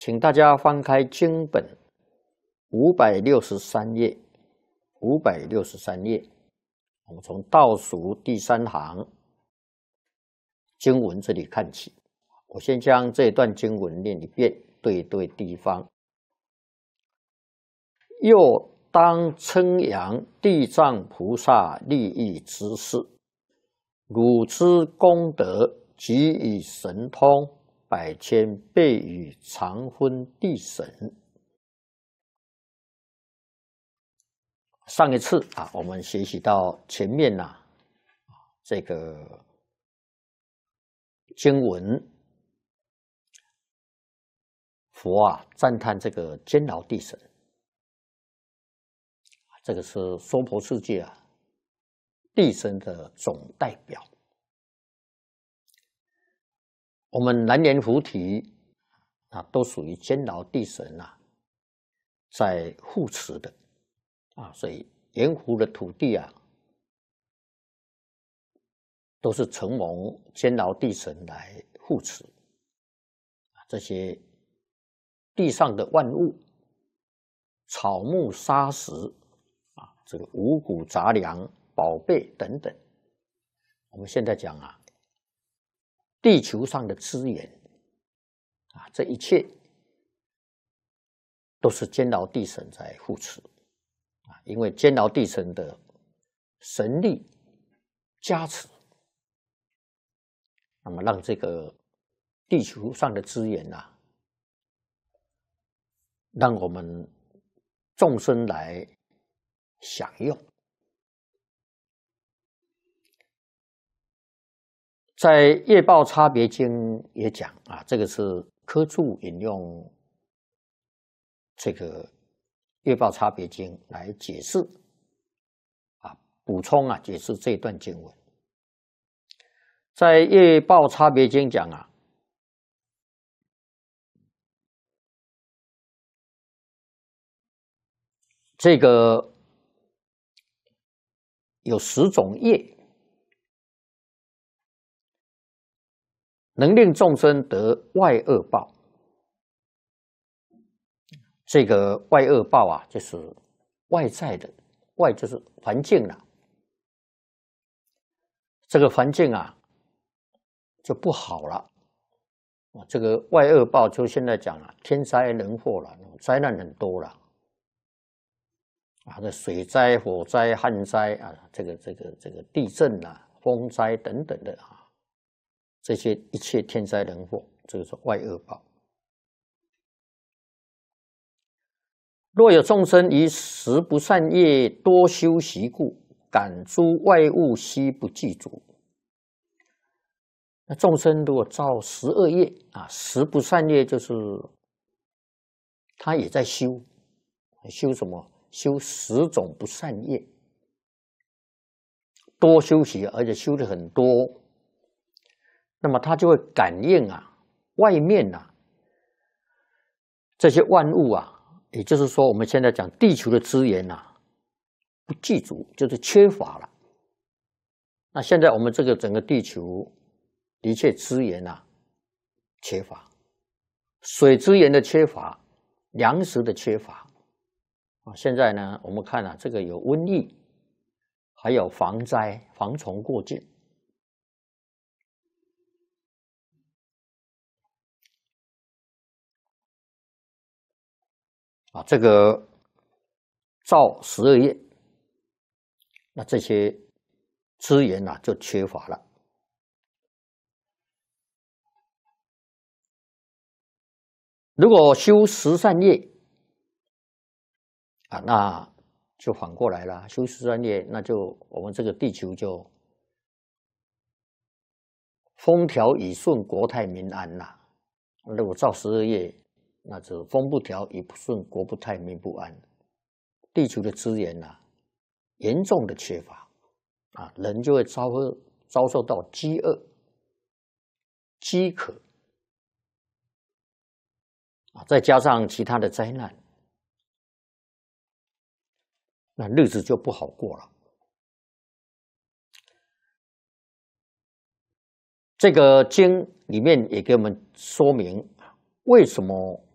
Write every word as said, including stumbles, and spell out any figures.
请大家翻开经本五百六十三页，五百六十三页，我们从倒数第三行经文这里看起。我先将这段经文念一遍，对对地方。又当称扬地藏菩萨利益之事，汝之功德及以神通，百千倍于常分地神。上一次啊，我们学习到前面呐、啊，这个经文，佛啊赞叹这个坚牢地神，这个是娑婆世界啊地神的总代表。我们南阎浮提啊，都属于坚牢地神啊，在护持的啊，所以阎浮的土地啊，都是承蒙坚牢地神来护持。这些地上的万物，草木沙石啊，这个五谷杂粮、宝贝等等，我们现在讲啊，地球上的资源啊，这一切都是坚牢地神在护持啊，因为坚牢地神的神力加持，那么让这个地球上的资源啊，让我们众生来享用。在《业报差别经》也讲啊，这个是科注引用这个《业报差别经》来解释啊，补充啊，解释这段经文。在《业报差别经》讲啊，这个有十种业，能令众生得外恶报。这个外恶报啊，就是外在的，外就是环境了。这个环境啊，就不好了。这个外恶报就现在讲啊，天灾人祸了，灾难很多了。啊，这水灾、火灾、旱灾啊，这个这个这个地震啊、风灾等等的啊，这些一切天灾人祸，这个是外恶报。若有众生于十不善业多修习故，感诸外物悉不具足。那众生如果造十恶业啊，十不善业就是他也在修，修什么？修十种不善业，多修习，而且修的很多，那么他就会感应啊，外面啊这些万物啊。也就是说，我们现在讲地球的资源啊，不具足，就是缺乏了。那现在我们这个整个地球的确资源啊缺乏，水资源的缺乏，粮食的缺乏啊。现在呢，我们看啊，这个有瘟疫，还有防灾、防虫过境。啊，这个造十二业，那这些资源啊就缺乏了。如果修十善业啊，那就反过来了，修十善业，那就我们这个地球就风调雨顺、国泰民安啦。如果造十二业，那就风不调雨不顺、国不泰民不安，地球的资源啊严重的缺乏啊，人就会遭遭受到饥饿、饥渴啊，再加上其他的灾难，那日子就不好过了。这个经里面也给我们说明，为什么